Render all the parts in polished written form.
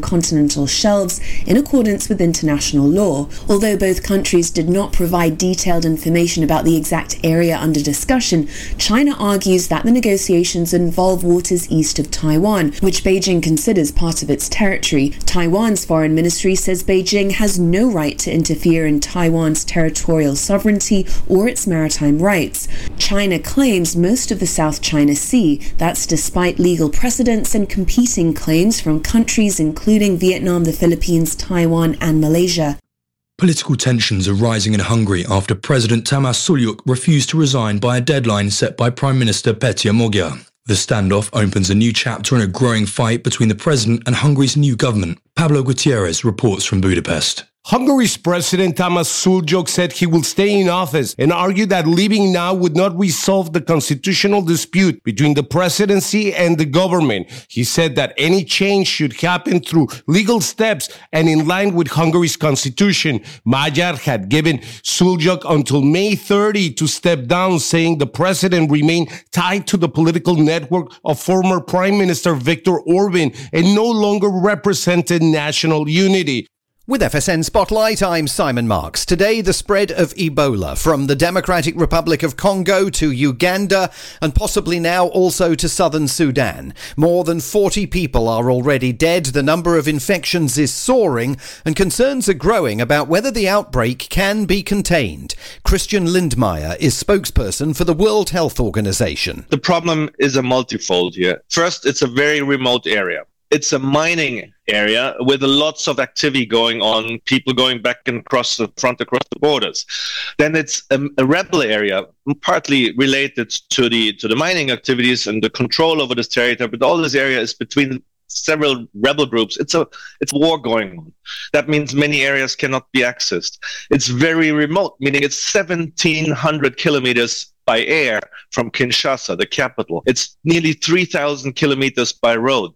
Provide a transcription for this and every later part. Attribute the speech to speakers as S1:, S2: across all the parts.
S1: continental shelves in accordance with international law. Although both countries did not provide detailed information about the exact area under discussion, China argues that the negotiations involve waters east of Taiwan, which Beijing considers part of its territory. Taiwan's foreign ministry says Beijing has no right to interfere in Taiwan's territorial sovereignty or its maritime rights. China claims most of the South China Sea. That's despite legal precedents and competing claims from countries including Vietnam, the Philippines, Taiwan and Malaysia.
S2: Political tensions are rising in Hungary after President Tamás Sulyok refused to resign by a deadline set by Prime Minister Péter Magyar. The standoff opens a new chapter in a growing fight between the president and Hungary's new government. Pablo Gutierrez reports from Budapest.
S3: Hungary's President Tamás Sulyok said he will stay in office and argued that leaving now would not resolve the constitutional dispute between the presidency and the government. He said that any change should happen through legal steps and in line with Hungary's constitution. Magyar had given Sulyok until May 30 to step down, saying the president remained tied to the political network of former Prime Minister Viktor Orban and no longer represented national unity.
S4: With FSN Spotlight, I'm Simon Marks. Today, the spread of Ebola from the Democratic Republic of Congo to Uganda and possibly now also to southern Sudan. More than 40 people are already dead. The number of infections is soaring and concerns are growing about whether the outbreak can be contained. Christian Lindmeier is spokesperson for the World Health Organization.
S5: The problem is a multifold here. First, it's a very remote area. It's a mining area with lots of activity going on, people going back and across the borders. Then it's a rebel area, partly related to the mining activities and the control over this territory, but all this area is between several rebel groups. It's war going on. That means many areas cannot be accessed. It's very remote, meaning it's 1,700 kilometers by air from Kinshasa, the capital. It's nearly 3,000 kilometers by road.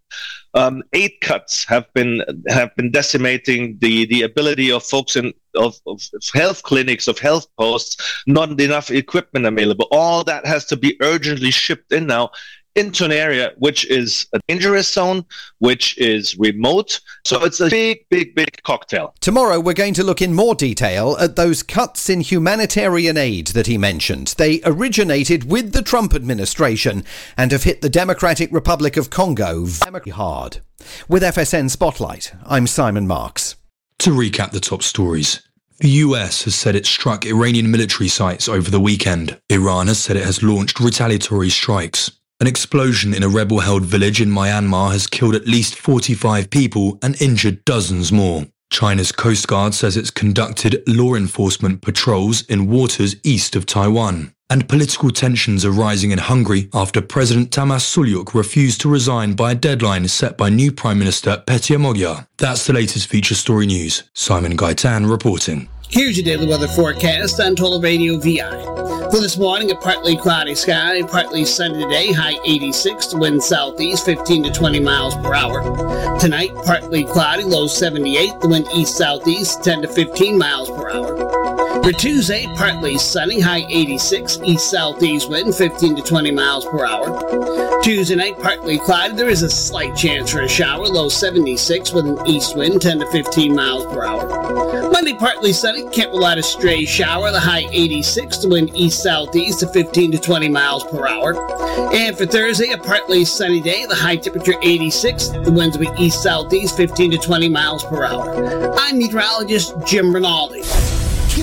S5: 8 cuts have been decimating the ability of folks of health clinics, of health posts, not enough equipment available. All that has to be urgently shipped in now into an area which is a dangerous zone, which is remote. So it's a big cocktail.
S4: Tomorrow we're going to look in more detail at those cuts in humanitarian aid that he mentioned. They originated with the Trump administration and have hit the Democratic Republic of Congo very hard. With FSN Spotlight, I'm Simon Marks.
S2: To recap the top stories. The US has said it struck Iranian military sites over the weekend. Iran has said it has launched retaliatory strikes. An explosion in a rebel-held village in Myanmar has killed at least 45 people and injured dozens more. China's Coast Guard says it's conducted law enforcement patrols in waters east of Taiwan. And political tensions are rising in Hungary after President Tamás Sulyok refused to resign by a deadline set by new Prime Minister Péter Magyar. That's the latest feature story news. Simon Gaitan reporting.
S6: Here's your daily weather forecast on Total Radio VI. For this morning, a partly cloudy sky, partly sunny today, high 86, the wind southeast 15 to 20 miles per hour. Tonight, partly cloudy, low 78, the wind east-southeast 10 to 15 miles per hour. For Tuesday, partly sunny, high 86, east-southeast wind 15 to 20 miles per hour. Tuesday night, partly cloudy, there is a slight chance for a shower, low 76 with an east wind 10 to 15 miles per hour. Monday, partly sunny, can't rule out a stray shower, the high 86, the wind east-southeast to 15 to 20 miles per hour. And for Thursday, a partly sunny day, the high temperature 86, the winds will be east-southeast 15 to 20 miles per hour. I'm meteorologist Jim Rinaldi.